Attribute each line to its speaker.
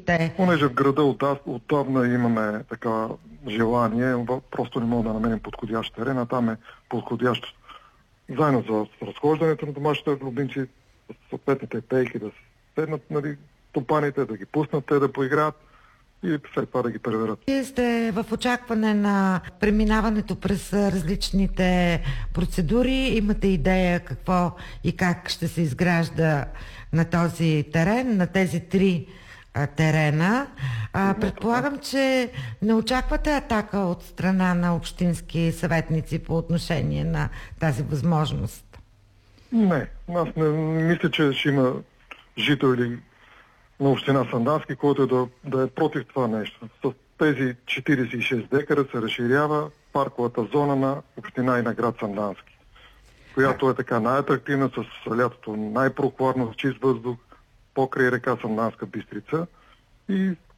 Speaker 1: те?
Speaker 2: Понеже в града отдавна имаме така желание, просто не мога да намерим подходящ терен, а там е подходящ заедно за разхождането на домашните любимци, с съответните пейки да седнат, нали, топаните, да ги пуснат те да поиграят и след това да ги преверят.
Speaker 1: Вие сте в очакване на преминаването през различните процедури. Имате идея какво и как ще се изгражда на този терен, на тези 3 терена. Предполагам, че не очаквате атака от страна на общински съветници по отношение на тази възможност.
Speaker 2: Не, аз не мисля, че ще има жители на община Сандански, който да е против това нещо. С тези 46 декара се разширява парковата зона на община и на град Сандански, която е така най-атрактивна, с лятото най-прохладно, с чист въздух, покрай река Санданска Бистрица и